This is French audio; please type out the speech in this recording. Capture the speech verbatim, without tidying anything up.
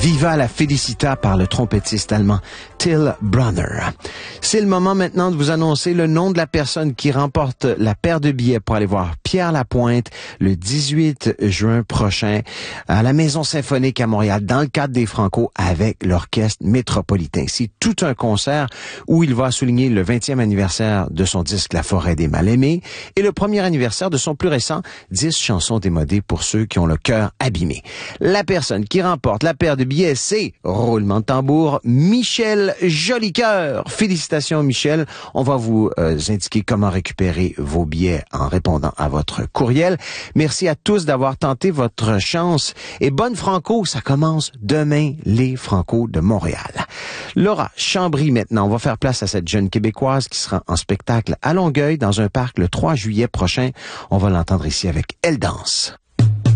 Viva la Felicita par le trompettiste allemand Till Brunner. C'est le moment maintenant de vous annoncer le nom de la personne qui remporte la paire de billets pour aller voir Pierre Lapointe le dix-huit juin prochain à la Maison Symphonique à Montréal dans le cadre des Franco avec l'Orchestre Métropolitain. C'est tout un concert où il va souligner le vingtième anniversaire de son disque La Forêt des Mal-Aimés et le premier anniversaire de son plus récent dix chansons démodées pour ceux qui ont le cœur abîmé. La personne qui remporte la paire de billets, c'est, roulement de tambour, Michel Jolicoeur. Félicitations Michel. On va vous euh, indiquer comment récupérer vos billets en répondant à votre courriel. Merci à tous d'avoir tenté votre chance. Et bonne Franco, ça commence demain, les Franco de Montréal. Laura Chambry maintenant, on va faire place à cette jeune Québécoise qui sera en spectacle à Longueuil dans un parc le trois juillet prochain. On va l'entendre ici avec Elle danse.